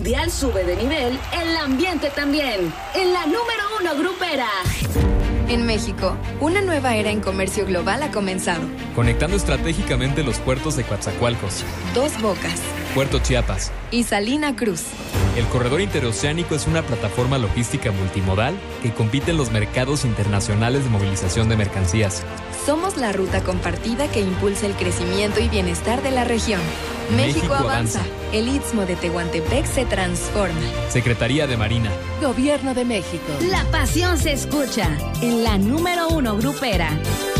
mundial sube de nivel, el ambiente también. En la número 1 grupera. En México, una nueva era en comercio global ha comenzado. Conectando estratégicamente los puertos de Coatzacoalcos, Dos Bocas Puerto Chiapas y Salina Cruz. El corredor interoceánico es una plataforma logística multimodal que compite en los mercados internacionales de movilización de mercancías. Somos la ruta compartida que impulsa el crecimiento y bienestar de la región. México avanza. El Istmo de Tehuantepec se transforma. Secretaría de Marina. Gobierno de México. La pasión se escucha en la número 1 grupera.